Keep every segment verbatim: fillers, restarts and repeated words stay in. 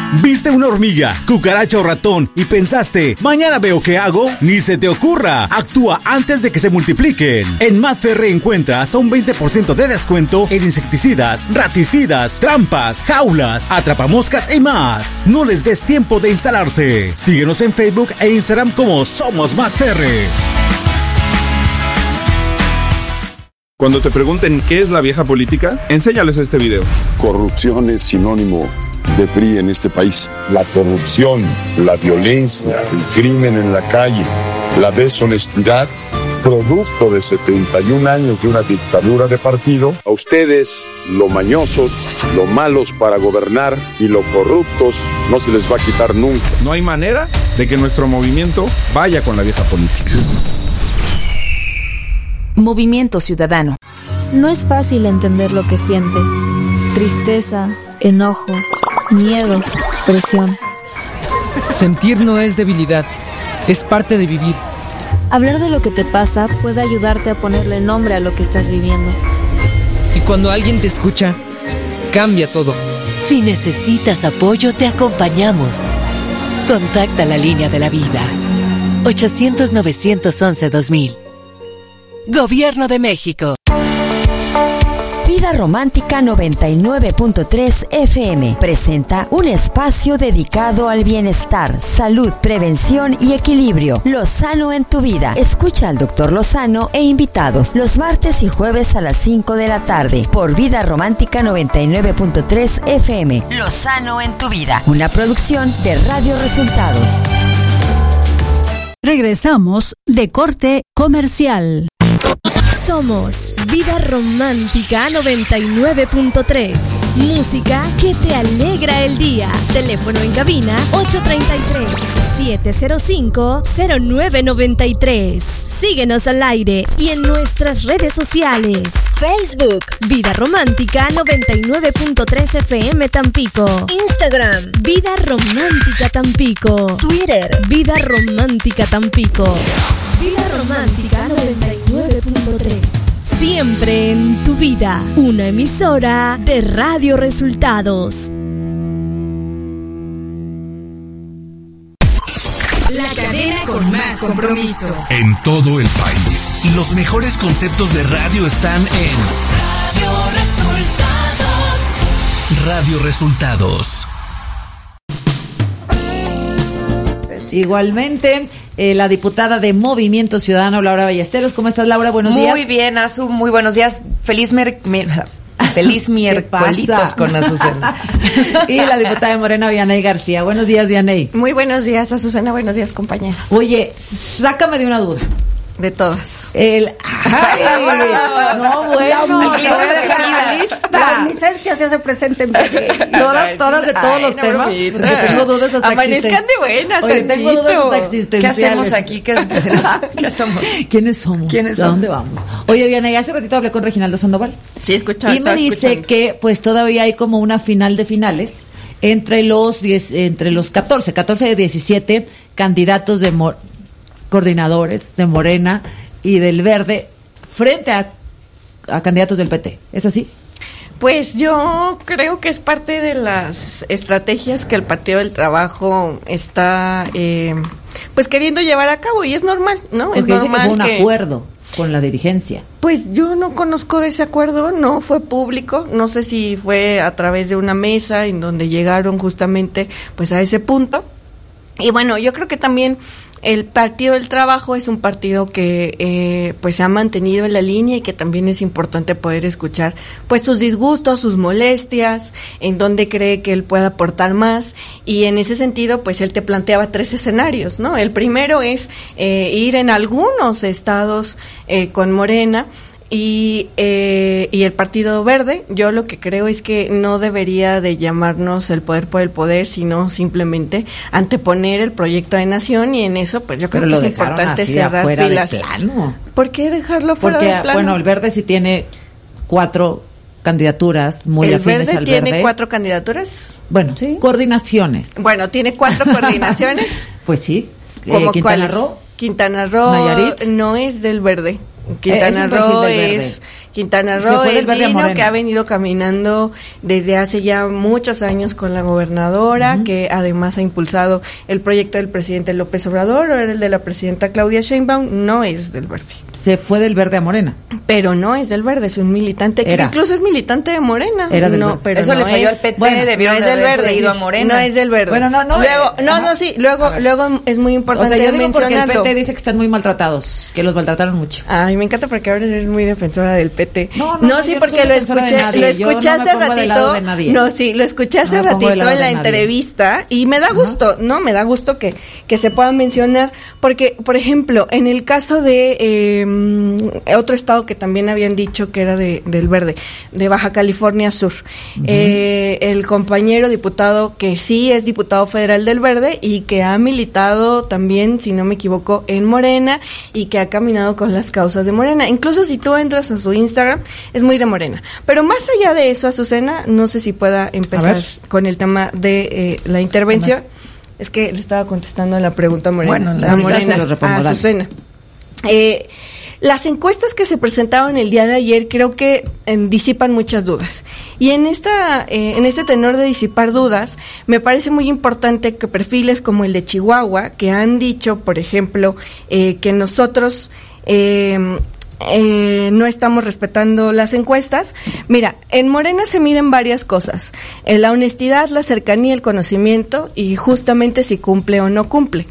¿Viste una hormiga, cucaracha o ratón y pensaste, mañana veo qué hago? Ni se te ocurra. Actúa antes de que se multipliquen. En Matferre encuentra hasta un veinte por ciento de descuento en insecticidas, raticidas, trampas, jaulas, atrapamoscas y más. No les des tiempo de instalarse. Síguenos en Facebook e Instagram como Somos Matferre. Cuando te pregunten qué es la vieja política, enséñales este video. Corrupción es sinónimo de P R I en este país. La corrupción, la violencia, el crimen en la calle, la deshonestidad, producto de setenta y un años de una dictadura de partido. A ustedes, lo mañosos, lo malos para gobernar y lo corruptos, no se les va a quitar nunca. No hay manera de que nuestro movimiento vaya con la vieja política. Movimiento Ciudadano. No es fácil entender lo que sientes. Tristeza, enojo, miedo, presión. Sentir no es debilidad, es parte de vivir. Hablar de lo que te pasa puede ayudarte a ponerle nombre a lo que estás viviendo. Y cuando alguien te escucha, cambia todo. Si necesitas apoyo, te acompañamos. Contacta la línea de la vida. ochocientos, novecientos once, dos mil. Gobierno de México. Vida Romántica noventa y nueve punto tres F M presenta un espacio dedicado al bienestar, salud, prevención y equilibrio. Lozano en tu vida. Escucha al doctor Lozano e invitados los martes y jueves a las cinco de la tarde por Vida Romántica noventa y nueve punto tres F M. Lozano en tu vida. Una producción de Radio Resultados. Regresamos de corte comercial. Somos Vida Romántica noventa y nueve punto tres. Música que te alegra el día. Teléfono en cabina ocho tres tres, siete cero cinco, cero nueve nueve tres. Síguenos al aire y en nuestras redes sociales. Facebook Vida Romántica noventa y nueve punto tres F M Tampico. Instagram Vida Romántica Tampico. Twitter Vida Romántica Tampico. Vida Romántica noventa y nueve punto tres. Siempre en tu vida. Una emisora de Radio Resultados. La cadena con más compromiso. En todo el país. Los mejores conceptos de radio están en Radio Resultados. Radio Resultados. Igualmente, eh, la diputada de Movimiento Ciudadano, Laura Ballesteros. ¿Cómo estás, Laura? Buenos muy días. Muy bien, Azu, muy buenos días. Feliz mer... mer... Feliz miércolitos con Azucena. Y la diputada de Morena, Vianey García. Buenos días, Vianey. Muy buenos días, Azucena. Buenos días, compañeras. Oye, sácame de una duda. De todas. El... Ay, no, bueno. La licencia se hace presente en todas, todas de todos Ay, los no, temas. Porque tengo dudas hasta amanezcan de buenas. Oye, tengo dudas hasta existenciales. ¿Qué hacemos aquí? ¿Qué, ¿Qué somos? ¿Quiénes somos? ¿Quiénes ¿A somos? dónde vamos? Oye, Vianey, hace ratito hablé con Reginaldo Sandoval. Sí, escuchaba. Y me dice escuchando. que pues todavía hay como una final de finales entre los diez, entre los catorce, catorce de diecisiete candidatos de Mor- coordinadores de Morena y del Verde frente a, a candidatos del P T. ¿Es así? Pues yo creo que es parte de las estrategias que el Partido del Trabajo está eh, pues queriendo llevar a cabo y es normal, ¿no? Porque es dice normal que fue un que, acuerdo con la dirigencia. Pues yo no conozco de ese acuerdo, no fue público, no sé si fue a través de una mesa en donde llegaron justamente pues a ese punto. Y bueno, yo creo que también el Partido del Trabajo es un partido que eh, pues se ha mantenido en la línea y que también es importante poder escuchar pues sus disgustos, sus molestias, en donde cree que él puede aportar más, y en ese sentido pues él te planteaba tres escenarios, ¿no? El primero es eh, ir en algunos estados eh, con Morena y eh, y el Partido Verde. Yo lo que creo es que no debería de llamarnos el poder por el poder, sino simplemente anteponer el proyecto de nación, y en eso pues yo creo Pero que es importante cerrar filas. De plano. ¿Por qué dejarlo fuera Porque, de plano? bueno, el Verde sí tiene cuatro candidaturas muy ¿El afines Verde al tiene Verde. cuatro candidaturas? Bueno, ¿sí? Coordinaciones. Bueno, tiene cuatro coordinaciones. Pues sí. ¿Cómo eh, Quintana cuáles? Roo. Quintana Roo Nayarit. no es del Verde. Quintana Es un perfil Roo del Verde. es Quintana Se Roo fue del es Verde a Gino, Morena. que ha venido caminando desde hace ya muchos años con la gobernadora, uh-huh. que además ha impulsado el proyecto del presidente López Obrador, o era el de la presidenta Claudia Sheinbaum. No es del Verde. Se fue del Verde a Morena. Pero no es del Verde, es un militante que Era. incluso es militante de Morena. Era del no, Verde. pero Eso no le falló es, al P T, bueno, debieron no es de del haberse Verde, ido a Morena. No es del Verde. Bueno, no, no. Luego, eh, no, ajá. no, sí, luego, luego es muy importante O sea, yo digo porque el mencionarlo. P T dice que están muy maltratados, que los maltrataron mucho. Ay, me encanta porque ahora eres muy defensora del P T. No, no, no, no, sí, yo no porque soy lo defensora de escuché, nadie. lo Yo escuché no me hace pongo del lado ratito. de nadie. No, sí, lo escuché hace No me pongo del ratito lado en la de nadie. entrevista y me da Ajá. gusto, ¿no? Me da gusto que, que se puedan mencionar porque, por ejemplo, en el caso de eh, otro estado que también habían dicho que era de, del Verde, de Baja California Sur, uh-huh. eh, el compañero diputado que sí es diputado federal del Verde y que ha militado también, si no me equivoco, en Morena y que ha caminado con las causas de Morena. Incluso si tú entras a su Instagram, es muy de Morena. Pero más allá de eso, Azucena, no sé si pueda empezar con el tema de eh, la intervención. Además, es que le estaba contestando a la pregunta Morena. Bueno, la a Morena, se lo repongo, a Azucena. Eh, Las encuestas que se presentaron el día de ayer creo que eh, disipan muchas dudas. Y en esta eh, en este tenor de disipar dudas, me parece muy importante que perfiles como el de Chihuahua, que han dicho, por ejemplo, eh, que nosotros eh, eh, no estamos respetando las encuestas. Mira, en Morena se miden varias cosas. Eh, la honestidad, la cercanía, el conocimiento y justamente si cumple o no cumple.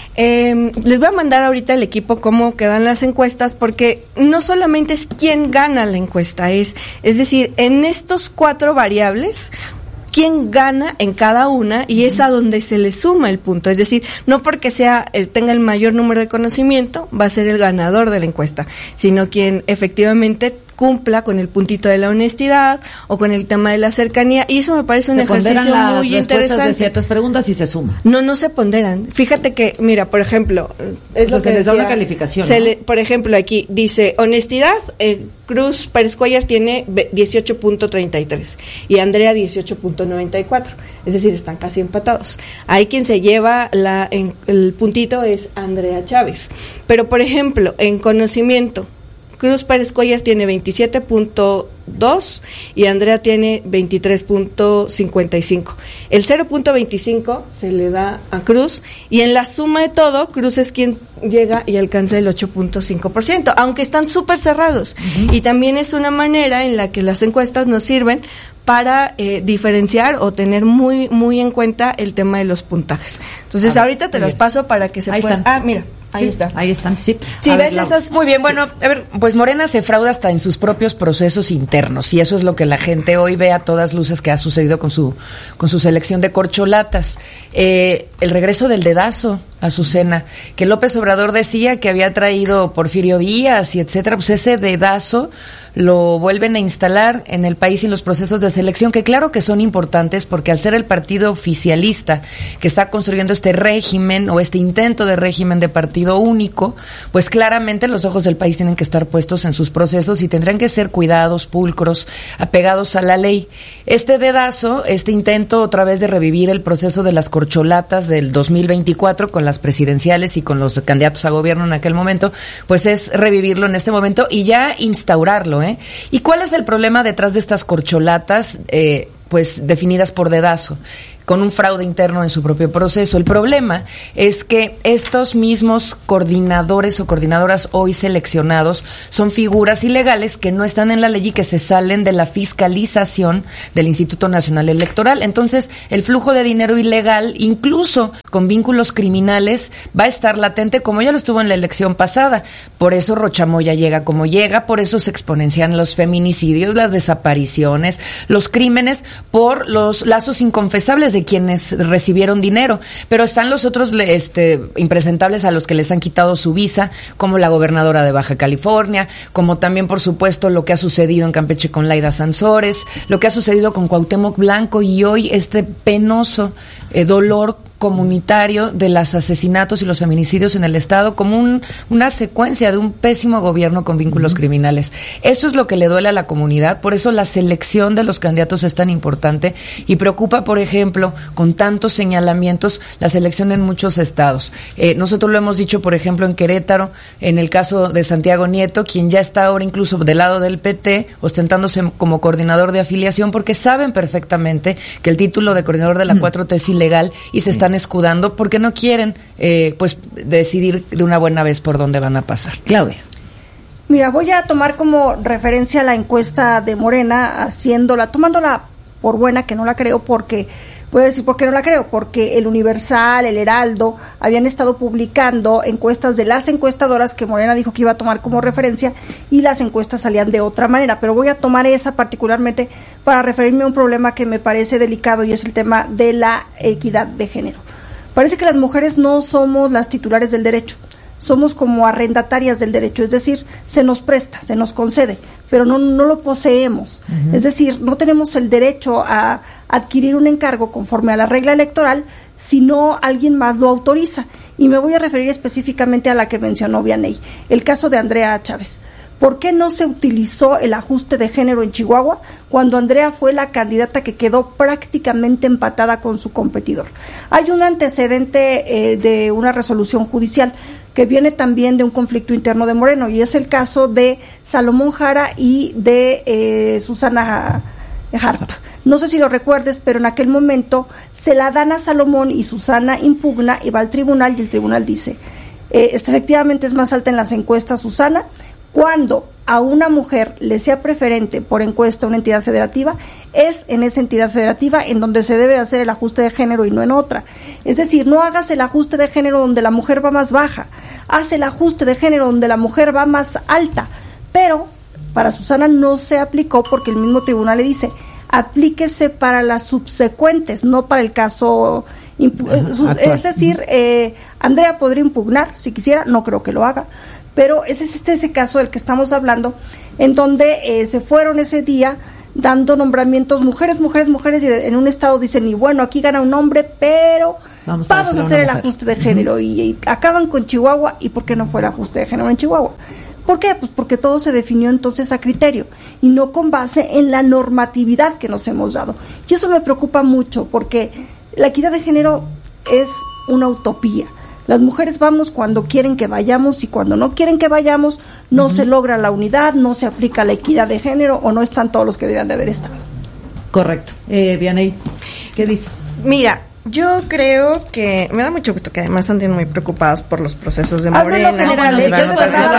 Eh, les voy a mandar ahorita al equipo cómo quedan las encuestas, porque no solamente es quién gana la encuesta, es, es decir, en estos cuatro variables, quién gana en cada una y es a donde se le suma el punto. Es decir, no porque sea eh, tenga el mayor número de conocimiento va a ser el ganador de la encuesta, sino quien efectivamente cumpla con el puntito de la honestidad o con el tema de la cercanía, y eso me parece un se ejercicio las muy interesante. De ciertas preguntas y se suma. No, no se ponderan. Fíjate que, mira, por ejemplo, es o lo sea, que se les da decía, una calificación. se ¿no? le, por ejemplo, aquí dice honestidad, eh, Cruz Pérez Cuellar tiene dieciocho punto treinta y tres y Andrea dieciocho punto noventa y cuatro. Es decir, están casi empatados. Ahí quien se lleva la, en, el puntito es Andrea Chávez. Pero, por ejemplo, en conocimiento, Cruz Pérez Cuellar tiene veintisiete punto dos y Andrea tiene veintitrés punto cincuenta y cinco. El cero punto veinticinco se le da a Cruz y en la suma de todo, Cruz es quien llega y alcanza el ocho punto cinco por ciento, aunque están súper cerrados. Uh-huh. Y también es una manera en la que las encuestas nos sirven para eh, diferenciar o tener muy muy en cuenta el tema de los puntajes. Entonces, ver, ahorita te los bien. paso para que se ahí puedan... Están. Ah, mira. Ahí sí, está. Ahí están, sí. Sí, a ves ver, esas. Muy bien, sí. bueno, a ver, pues Morena se frauda hasta en sus propios procesos internos y eso es lo que la gente hoy ve a todas luces que ha sucedido con su con su selección de corcholatas. Eh, el regreso del dedazo, Azucena, que López Obrador decía que había traído Porfirio Díaz y etcétera, pues ese dedazo lo vuelven a instalar en el país y en los procesos de selección, que claro que son importantes porque al ser el partido oficialista que está construyendo este régimen o este intento de régimen de partido único, pues claramente los ojos del país tienen que estar puestos en sus procesos y tendrán que ser cuidados, pulcros, apegados a la ley. Este dedazo, este intento otra vez de revivir el proceso de las corcholatas del dos mil veinticuatro con las presidenciales y con los candidatos a gobierno en aquel momento, pues es revivirlo en este momento y ya instaurarlo. ¿Eh? ¿Y cuál es el problema detrás de estas corcholatas, eh, pues definidas por dedazo, con un fraude interno en su propio proceso? El problema es que estos mismos coordinadores o coordinadoras hoy seleccionados son figuras ilegales que no están en la ley y que se salen de la fiscalización del Instituto Nacional Electoral. Entonces, el flujo de dinero ilegal, incluso con vínculos criminales, va a estar latente como ya lo estuvo en la elección pasada. Por eso Rochamoya llega como llega, por eso se exponencian los feminicidios, las desapariciones, los crímenes por los lazos inconfesables de quienes recibieron dinero, pero están los otros este, impresentables a los que les han quitado su visa, como la gobernadora de Baja California, como también, por supuesto, lo que ha sucedido en Campeche con Laida Sansores, lo que ha sucedido con Cuauhtémoc Blanco y hoy este penoso eh, dolor comunitario de los asesinatos y los feminicidios en el Estado como un, una secuencia de un pésimo gobierno con vínculos uh-huh. criminales. Eso es lo que le duele a la comunidad, por eso la selección de los candidatos es tan importante y preocupa, por ejemplo, con tantos señalamientos, la selección en muchos estados. Eh, nosotros lo hemos dicho, por ejemplo, en Querétaro, en el caso de Santiago Nieto, quien ya está ahora incluso del lado del P T, ostentándose como coordinador de afiliación, porque saben perfectamente que el título de coordinador de la cuatro T es ilegal y se están escudando porque no quieren eh, pues decidir de una buena vez por dónde van a pasar. Claudia. Mira, voy a tomar como referencia la encuesta de Morena, haciéndola, tomándola por buena, que no la creo, porque, voy a decir por qué no la creo, porque el Universal, el Heraldo, habían estado publicando encuestas de las encuestadoras que Morena dijo que iba a tomar como referencia, y las encuestas salían de otra manera, pero voy a tomar esa particularmente para referirme a un problema que me parece delicado, y es el tema de la equidad de género. Parece que las mujeres no somos las titulares del derecho, somos como arrendatarias del derecho, es decir, se nos presta, se nos concede, pero no, no lo poseemos. Uh-huh. Es decir, no tenemos el derecho a adquirir un encargo conforme a la regla electoral, sino alguien más lo autoriza. Y me voy a referir específicamente a la que mencionó Vianey, el caso de Andrea Chávez. ¿Por qué no se utilizó el ajuste de género en Chihuahua cuando Andrea fue la candidata que quedó prácticamente empatada con su competidor? Hay un antecedente eh, de una resolución judicial que viene también de un conflicto interno de Moreno, y es el caso de Salomón Jara y de eh, Susana Harp. No sé si lo recuerdes, pero en aquel momento se la dan a Salomón y Susana impugna y va al tribunal, y el tribunal dice, eh, efectivamente es más alta en las encuestas Susana. Cuando a una mujer le sea preferente por encuesta una entidad federativa, es en esa entidad federativa en donde se debe hacer el ajuste de género y no en otra. Es decir, no hagas el ajuste de género donde la mujer va más baja, haz el ajuste de género donde la mujer va más alta. Pero para Susana no se aplicó porque el mismo tribunal le dice, aplíquese para las subsecuentes, no para el caso. Ajá, es decir, eh, Andrea podría impugnar si quisiera, no creo que lo haga, pero ese es este ese caso del que estamos hablando, en donde eh, se fueron ese día dando nombramientos mujeres, mujeres, mujeres, y en un estado dicen, y bueno, aquí gana un hombre, pero vamos a, vamos a hacer el ajuste de género, uh-huh. y, y acaban con Chihuahua. ¿Y por qué no fue el ajuste de género en Chihuahua? ¿Por qué? Pues porque todo se definió entonces a criterio y no con base en la normatividad que nos hemos dado. Y eso me preocupa mucho, porque la equidad de género es una utopía. Las mujeres vamos cuando quieren que vayamos, y cuando no quieren que vayamos no uh-huh. se logra la unidad, no se aplica la equidad de género, o no están todos los que deberían de haber estado. Correcto. Eh, Vianey, ¿qué dices? Mira, yo creo que me da mucho gusto que además anden muy preocupados por los procesos de Morena. Tranquilas,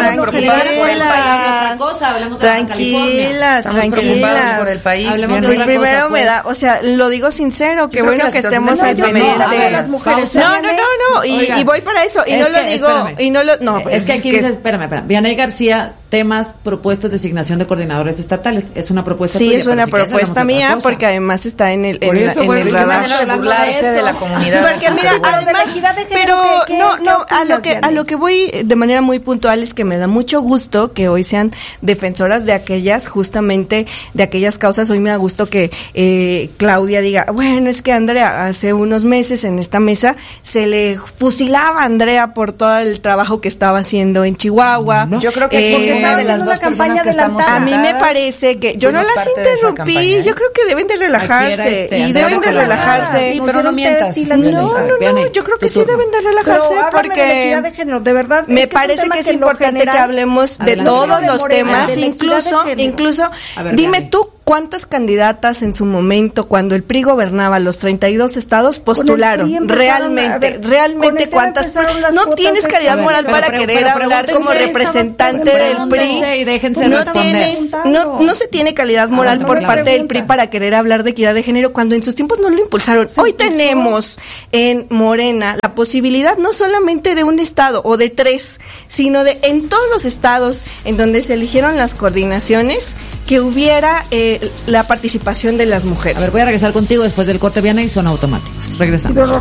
tranquilas por el país. Primero me da, o sea, lo digo sincero, que bueno que estemos al pendiente. No, no, no, no, y voy para eso, y no lo digo, y no lo, no. Es que aquí dice, espérame, espérame, Vianey García, temas propuestos de designación de coordinadores estatales, es una propuesta tuya. Sí, es una propuesta mía, porque además está en el radar de la comunidad. Porque mira, además, pero ¿qué, no, qué, no, qué a lo que a lo que voy de manera muy puntual es que me da mucho gusto que hoy sean defensoras de aquellas, justamente de aquellas causas. Hoy me da gusto que eh, Claudia diga, bueno, es que Andrea hace unos meses en esta mesa se le fusilaba a Andrea por todo el trabajo que estaba haciendo en Chihuahua. No, yo creo que aquí eh, una de las dos campañas que estamos a mí me parece que yo no las interrumpí, yo creo que deben de relajarse este, y deben de relajarse. Sí, pero no mientas. No, no, no, yo creo que sí deben de relajarse, porque de género, de verdad, me parece que es importante que hablemos de todos los temas, incluso, incluso, dime tú cuántas candidatas en su momento, cuando el P R I gobernaba los treinta y dos estados, postularon realmente, ver, realmente cuántas. No tienes calidad ver, moral pero, para pero, querer pero, pero, hablar como representante del P R I. Y déjense no tienes, no, no se tiene calidad moral ah, por parte del P R I para querer hablar de equidad de género cuando en sus tiempos no lo impulsaron. Se Hoy impulsó. Tenemos en Morena la posibilidad no solamente de un estado o de tres, sino de en todos los estados en donde se eligieron las coordinaciones, que hubiera eh, la participación de las mujeres. A ver, voy a regresar contigo después del corte, Viana, y son automáticos. Regresamos.